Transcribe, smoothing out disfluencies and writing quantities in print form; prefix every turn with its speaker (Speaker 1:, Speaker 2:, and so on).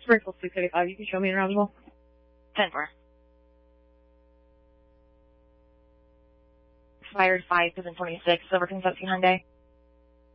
Speaker 1: Springfield 685. You can show me around as well.
Speaker 2: 10-4. Expired 5-26, Silver Kentucky Hyundai.